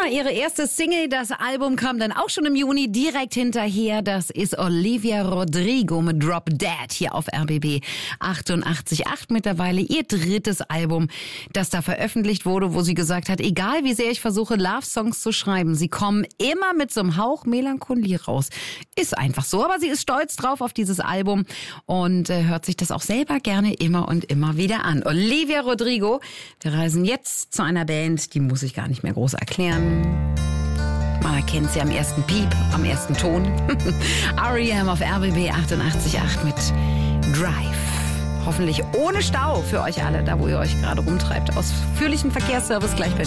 ihre erste Single, das Album kam dann auch schon im Juni direkt hinterher. Das ist Olivia Rodrigo mit Drop Dead hier auf RBB 88.8. Mittlerweile ihr drittes Album, das da veröffentlicht wurde, wo sie gesagt hat, egal wie sehr ich versuche, Love-Songs zu schreiben, sie kommen immer mit so einem Hauch Melancholie raus. Ist einfach so, aber sie ist stolz drauf auf dieses Album und hört sich das auch selber gerne immer und immer wieder an. Olivia Rodrigo, wir reisen jetzt zu einer Band, die muss ich gar nicht mehr groß erklären. Man erkennt sie am ersten Piep, am ersten Ton. R.E.M. auf RBB 88.8 mit Drive. Hoffentlich ohne Stau für euch alle, da wo ihr euch gerade rumtreibt. Ausführlichen Verkehrsservice gleich bei